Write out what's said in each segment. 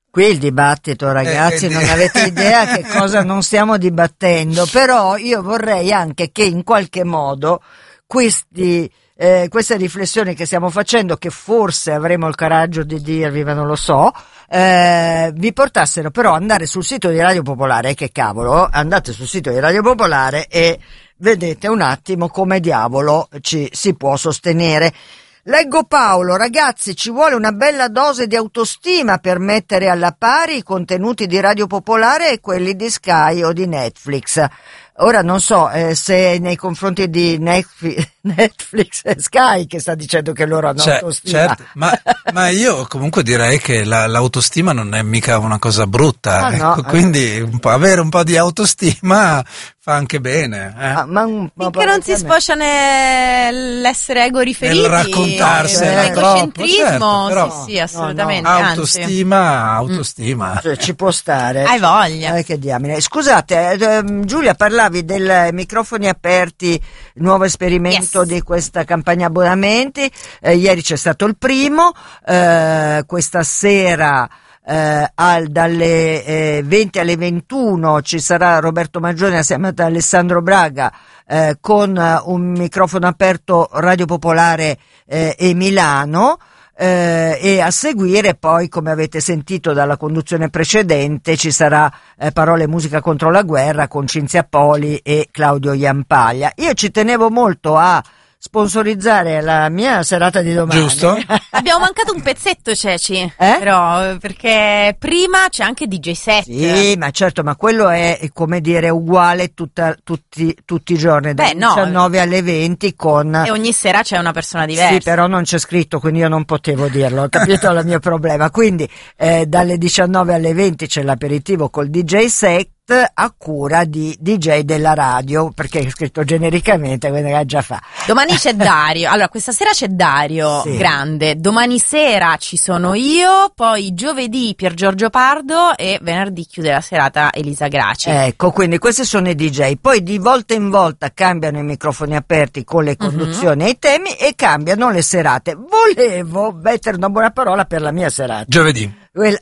Qui il dibattito, ragazzi, non avete idea che cosa non stiamo dibattendo, però io vorrei anche che in qualche modo queste riflessioni che stiamo facendo, che forse avremo il coraggio di dirvi, ma non lo so, vi portassero però ad andare sul sito di Radio Popolare. Che cavolo, andate sul sito di Radio Popolare e vedete un attimo come diavolo ci si può sostenere. Leggo Paolo: ragazzi, ci vuole una bella dose di autostima per mettere alla pari i contenuti di Radio Popolare e quelli di Sky o di Netflix. Ora non so se nei confronti di Netflix e Sky, che sta dicendo che loro hanno autostima. Certo, ma io comunque direi che l'autostima non è mica una cosa brutta, no, quindi avere un po' di autostima fa anche bene. Finché non si sfocia nell'essere ego riferiti, nel raccontarsi nell'egocentrismo, certo, sì, assolutamente. Autostima. Cioè, ci può stare. Hai voglia. Che diamine. Scusate, Giulia, parlavi del microfoni aperti, nuovo esperimento di questa campagna abbonamenti. Ieri c'è stato il primo, questa sera dalle 20 alle 21 ci sarà Roberto Maggioni assieme ad Alessandro Braga con un microfono aperto Radio Popolare e Milano. E a seguire poi, come avete sentito dalla conduzione precedente, ci sarà Parole e musica contro la guerra con Cinzia Poli e Claudio Iampaglia. Io ci tenevo molto a sponsorizzare la mia serata di domani. Giusto? Abbiamo mancato un pezzetto, Ceci, però, perché prima c'è anche DJ set. Sì, ma certo, ma quello è, come dire, uguale tutti i giorni, dalle 19 alle 20 e ogni sera c'è una persona diversa. Sì, però non c'è scritto, quindi io non potevo dirlo, ho capito il mio problema. Quindi dalle 19 alle 20 c'è l'aperitivo col DJ set a cura di DJ della radio, perché è scritto genericamente, quindi già fa. Domani c'è Dario, allora questa sera c'è Dario, sì, grande, domani sera ci sono io, poi giovedì Pier Giorgio Pardo e venerdì chiude la serata Elisa Graci. Ecco, quindi questi sono i DJ, poi di volta in volta cambiano i microfoni aperti con le conduzioni e i temi e cambiano le serate. Volevo mettere una buona parola per la mia serata. Giovedì.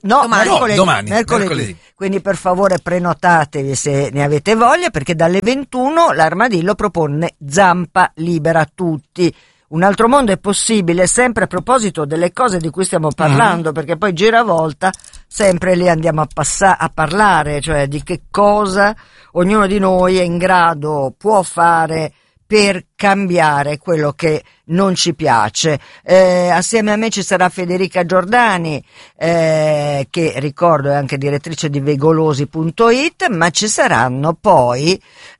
Mercoledì. Quindi per favore prenotatevi se ne avete voglia, perché dalle 21 l'Armadillo propone Zampa libera a tutti. Un altro mondo è possibile, sempre a proposito delle cose di cui stiamo parlando, perché poi giravolta sempre lì andiamo a parlare, cioè di che cosa ognuno di noi è in grado, può fare per cambiare quello che non ci piace. Assieme a me ci sarà Federica Giordani, che ricordo è anche direttrice di vegolosi.it, ma ci saranno poi,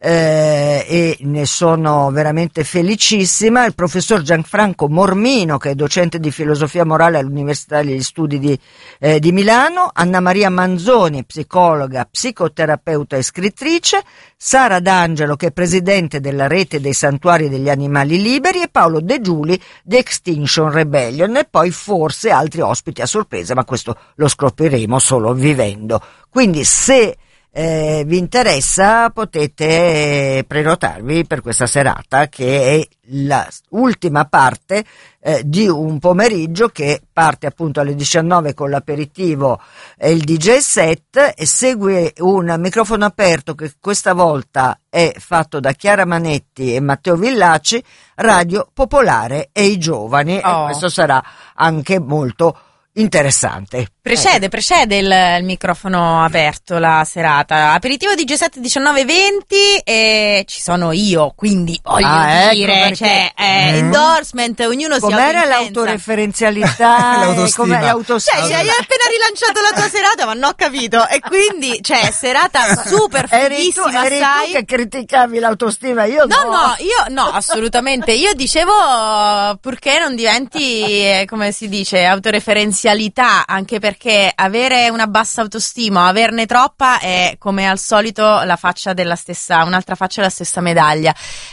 e ne sono veramente felicissima, il professor Gianfranco Mormino, che è docente di filosofia morale all'Università degli Studi di Milano, Anna Maria Manzoni, psicologa, psicoterapeuta e scrittrice, Sara D'Angelo, che è presidente della rete dei santuari degli animali liberi, e Paolo De Giuli di Extinction Rebellion, e poi forse altri ospiti a sorpresa, ma questo lo scopriremo solo vivendo. Quindi se vi interessa potete prenotarvi per questa serata, che è la ultima parte di un pomeriggio che parte appunto alle 19 con l'aperitivo e il DJ set, e segue un microfono aperto che questa volta è fatto da Chiara Manetti e Matteo Villaci, Radio Popolare e i giovani, e questo sarà anche molto interessante. Precede il microfono aperto la serata. Aperitivo di G7 19:20 e ci sono io, quindi voglio dire, perché, endorsement, ognuno si com'era l'autoreferenzialità, l'autostima. l'autostima. Hai appena rilanciato la tua serata, ma non ho capito. E quindi, serata super fighissima, eri tu che criticavi l'autostima, io no, assolutamente. Io dicevo, purché non diventi, come si dice, autoreferenzialità, anche perché avere una bassa autostima o averne troppa è, come al solito, un'altra faccia della stessa medaglia.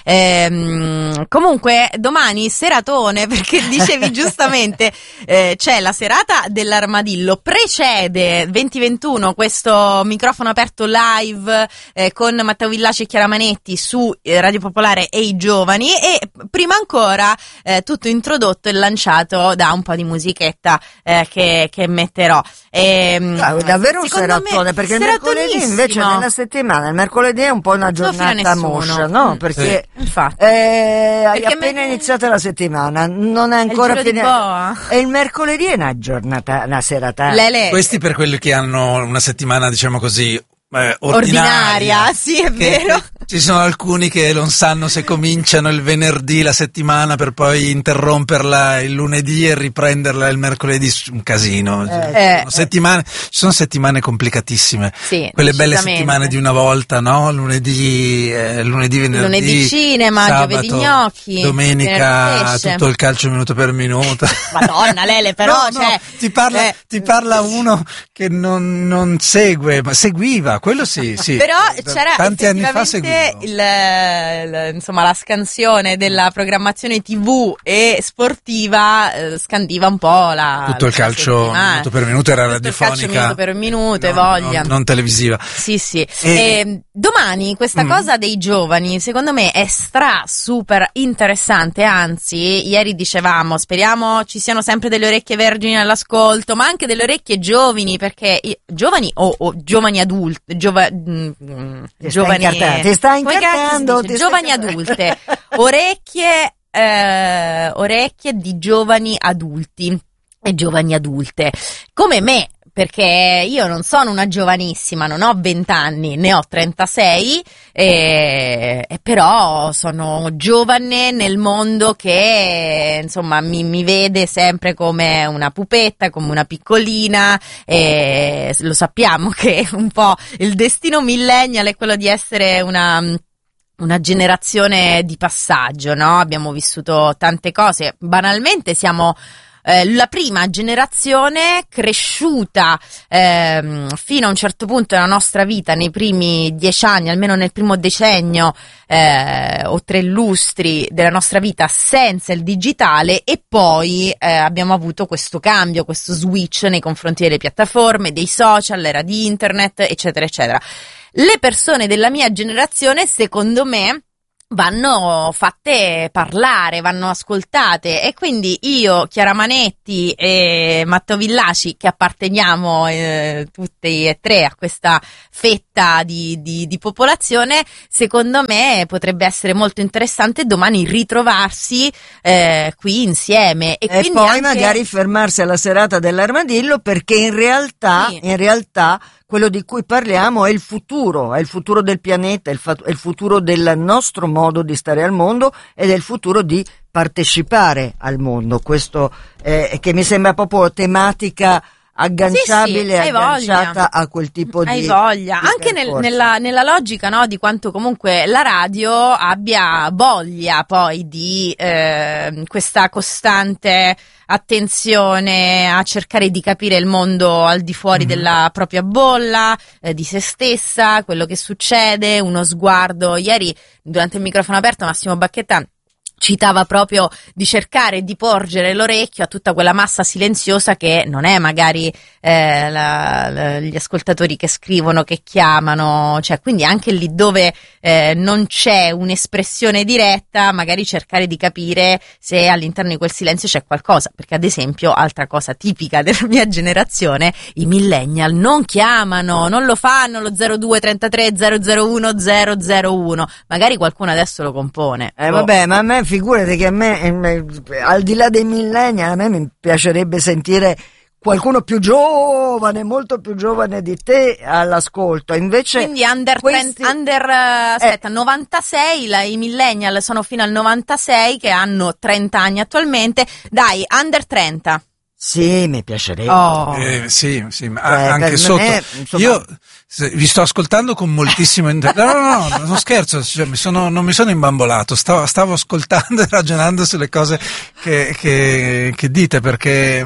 Comunque domani seratone, perché dicevi giustamente, c'è la serata dell'Armadillo precede 2021 questo microfono aperto live con Matteo Villaci e Chiara Manetti su Radio Popolare e i Giovani, e prima ancora tutto introdotto e lanciato da un po' di musichetta che metterò. Davvero un seratone, perché il mercoledì invece nella settimana, il mercoledì è un po' una giornata moscia, no? Perché hai appena iniziato la settimana, non è ancora finita, e il mercoledì è una giornata, una serata. Questi per quelli che hanno una settimana, diciamo così, ordinaria, sì, è vero. Ci sono alcuni che non sanno se cominciano il venerdì la settimana per poi interromperla il lunedì e riprenderla il mercoledì, un casino. Ci sono settimane complicatissime, sì, quelle belle settimane di una volta, no? Lunedì, venerdì cinema, sabato, giovedì gnocchi, domenica tutto il calcio minuto per minuto. Madonna Lele, però ti parla uno che non segue, ma seguiva, quello sì. Però c'era tanti anni fa seguiva. Insomma, la scansione della programmazione TV e sportiva scandiva un po' tutto il calcio minuto per minuto, era radiofonica. Il calcio minuto per minuto, voglia. Non televisiva. Sì. Domani questa cosa dei giovani, secondo me, è super interessante. Anzi, ieri dicevamo, speriamo ci siano sempre delle orecchie vergini all'ascolto, ma anche delle orecchie giovani, perché giovani o giovani adulti, giovani giovani adulte, orecchie di giovani adulti e giovani adulte come me, perché io non sono una giovanissima, non ho 20 anni, ne ho 36, e però sono giovane nel mondo che insomma mi vede sempre come una pupetta, come una piccolina, e lo sappiamo che un po' il destino millennial è quello di essere una generazione di passaggio, no? Abbiamo vissuto tante cose, banalmente siamo la prima generazione cresciuta fino a un certo punto della nostra vita, nei primi 10 anni, almeno nel primo decennio o 3 lustri della nostra vita senza il digitale, e poi abbiamo avuto questo cambio, questo switch nei confronti delle piattaforme, dei social, l'era di internet, eccetera eccetera. Le persone della mia generazione, secondo me, vanno fatte parlare, vanno ascoltate, e quindi io, Chiara Manetti e Matteo Villaci, che apparteniamo tutti e tre a questa fetta di popolazione, secondo me potrebbe essere molto interessante domani ritrovarsi qui insieme e quindi poi magari fermarsi alla serata dell'armadillo, perché in realtà quello di cui parliamo è il futuro del pianeta, è il futuro del nostro modo di stare al mondo ed è il futuro di partecipare al mondo. Questo che mi sembra proprio tematica agganciabile, agganciata a quel tipo di voglia, di anche nella logica, no, di quanto comunque la radio abbia voglia poi di questa costante attenzione a cercare di capire il mondo al di fuori della propria bolla, di se stessa, quello che succede, uno sguardo. Ieri durante il microfono aperto Massimo Bacchetta citava proprio di cercare di porgere l'orecchio a tutta quella massa silenziosa che non è magari gli ascoltatori che scrivono, che chiamano, cioè quindi anche lì dove non c'è un'espressione diretta, magari cercare di capire se all'interno di quel silenzio c'è qualcosa, perché ad esempio, altra cosa tipica della mia generazione, i millennial non chiamano, non lo fanno lo 0233 001 001, magari qualcuno adesso lo compone. Vabbè, ma a me figurati che a me, al di là dei millennial, a me mi piacerebbe sentire qualcuno più giovane, molto più giovane di te all'ascolto. Invece quindi 96, i millennial sono fino al 96, che hanno 30 anni attualmente. Dai, under 30. Sì, mi piacerebbe. Sì, anche sotto. Io vi sto ascoltando con moltissimo interesse. No, non scherzo, cioè, non mi sono imbambolato, stavo ascoltando e ragionando sulle cose che dite, perché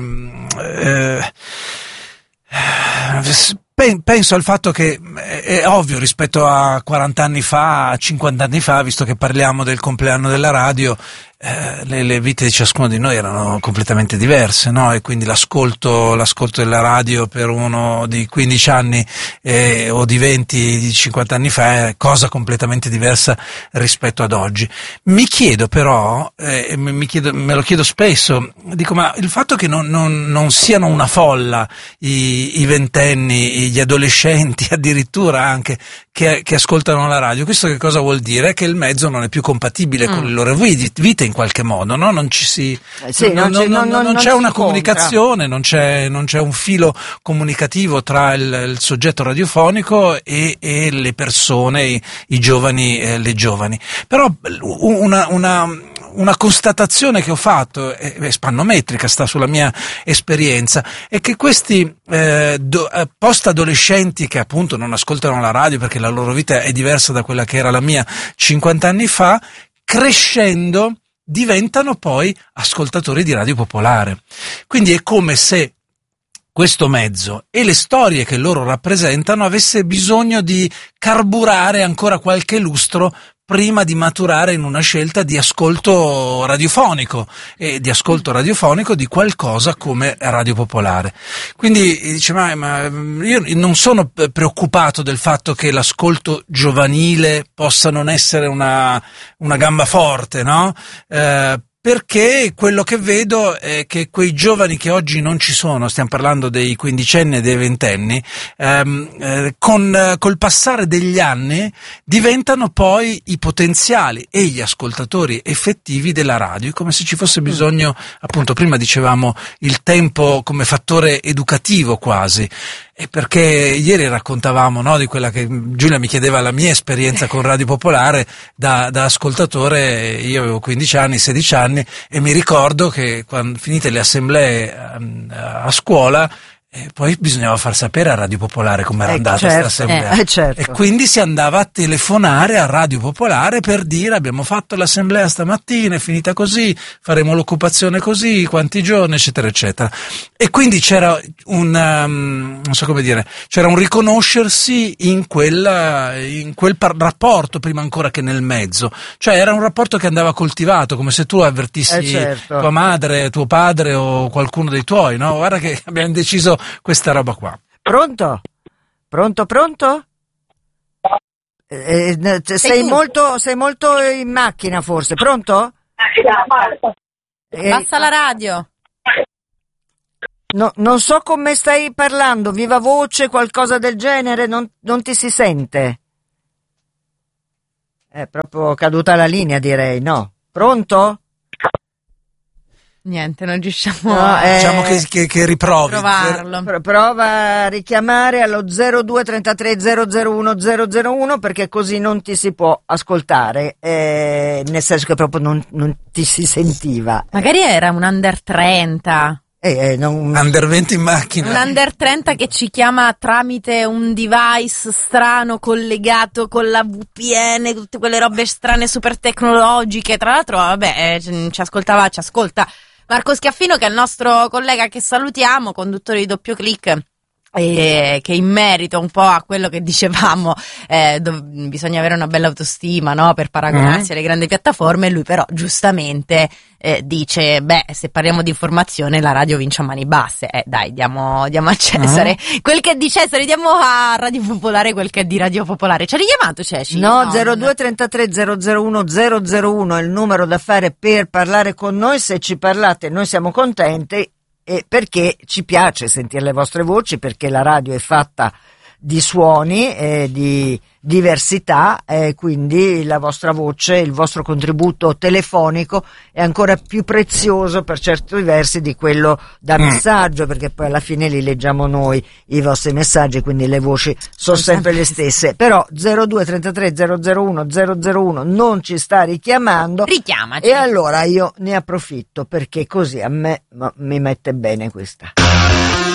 penso al fatto che è ovvio, rispetto a 40 anni fa, a 50 anni fa, visto che parliamo del compleanno della radio, le vite di ciascuno di noi erano completamente diverse, no? E quindi l'ascolto della radio per uno di 15 anni o di 20, di 50 anni fa è cosa completamente diversa rispetto ad oggi. Mi chiedo però, me lo chiedo spesso, dico, ma il fatto che non siano una folla i ventenni, gli adolescenti addirittura anche che ascoltano la radio, questo che cosa vuol dire? Che il mezzo non è più compatibile con le loro vite in qualche modo, no? Non c'è una comunicazione, non c'è un filo comunicativo tra il soggetto radiofonico e le persone, i giovani, le giovani. Però una constatazione che ho fatto, è spannometrica, sta sulla mia esperienza, è che questi post-adolescenti che appunto non ascoltano la radio perché la loro vita è diversa da quella che era la mia 50 anni fa, crescendo diventano poi ascoltatori di radio popolare. Quindi è come se questo mezzo e le storie che loro rappresentano avesse bisogno di carburare ancora qualche lustro prima di maturare in una scelta di ascolto radiofonico di qualcosa come Radio Popolare. Quindi dice, ma io non sono preoccupato del fatto che l'ascolto giovanile possa non essere una gamba forte, no? Perché quello che vedo è che quei giovani che oggi non ci sono, stiamo parlando dei quindicenni e dei ventenni, col passare degli anni diventano poi i potenziali e gli ascoltatori effettivi della radio, come se ci fosse bisogno, appunto, prima dicevamo il tempo come fattore educativo quasi. E perché ieri raccontavamo, no, di quella che Giulia mi chiedeva, la mia esperienza con Radio Popolare da ascoltatore. Io avevo 15 anni, 16 anni, e mi ricordo che quando finite le assemblee a scuola, poi bisognava far sapere a Radio Popolare come era andata questa assemblea. Certo. E quindi si andava a telefonare a Radio Popolare per dire: abbiamo fatto l'assemblea stamattina, è finita così, faremo l'occupazione così, quanti giorni, eccetera, eccetera. E quindi c'era non so come dire, c'era un riconoscersi in quel rapporto prima ancora che nel mezzo. Cioè era un rapporto che andava coltivato, come se tu avvertissi tua madre, tuo padre o qualcuno dei tuoi, no? Guarda che abbiamo deciso questa roba qua. Pronto? Sei molto in macchina forse, pronto? Basta la radio. No, non so come stai parlando, viva voce, qualcosa del genere, non ti si sente. È proprio caduta la linea, direi, no? Pronto? Niente, non riusciamo diciamo che riprovi. Provarlo. Prova a richiamare allo 0233 001 001 perché così non ti si può ascoltare, nel senso che proprio non ti si sentiva. Magari era un under 30. Under 20 in macchina. Un under 30 che ci chiama tramite un device strano collegato con la VPN, tutte quelle robe strane super tecnologiche. Tra l'altro, ci ascolta Marco Schiaffino, che è il nostro collega che salutiamo, conduttore di Doppio Click, che in merito un po' a quello che dicevamo, bisogna avere una bella autostima, no, per paragonarsi alle grandi piattaforme. Lui però giustamente dice, se parliamo di informazione la radio vince a mani basse. Dai, diamo a Cesare quel che è di Cesare, diamo a Radio Popolare quel che è di Radio Popolare. Ci ha richiamato Ceci? No, 0233 001 001 è il numero da fare per parlare con noi. Se ci parlate noi siamo contenti, perché ci piace sentire le vostre voci, perché la radio è fatta di suoni, di diversità, quindi la vostra voce, il vostro contributo telefonico è ancora più prezioso per certi versi di quello da messaggio, perché poi alla fine li leggiamo noi i vostri messaggi, quindi le voci sono sempre le stesse. Però 0233 001 001 non ci sta richiamando. Richiamaci. E allora io ne approfitto, perché così a me mi mette bene questa.